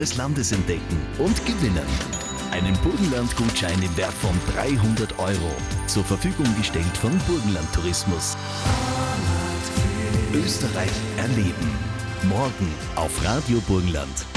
des Landes entdecken und gewinnen. Einen Burgenland-Gutschein im Wert von 300 € zur Verfügung gestellt von Burgenland Tourismus. Österreich erleben. Morgen auf Radio Burgenland.